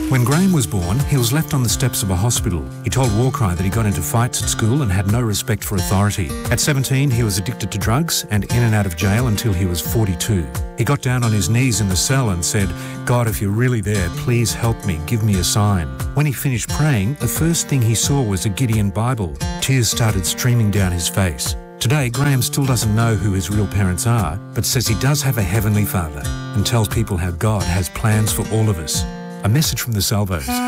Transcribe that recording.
When Graham was born, he was left on the steps of a hospital. He told Warcry that he got into fights at school and had no respect for authority. At 17, he was addicted to drugs and in and out of jail until he was 42. He got down on his knees in the cell and said, "God, if you're really there, please help me, give me a sign." When he finished praying, the first thing he saw was a Gideon Bible. Tears started streaming down his face. Today, Graham still doesn't know who his real parents are, but says he does have a Heavenly Father and tells people how God has plans for all of us. A message from the Salvos.